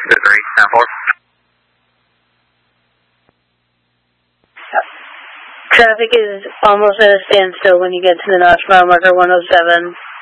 Traffic is almost at a standstill when you get to the notch mile marker 107.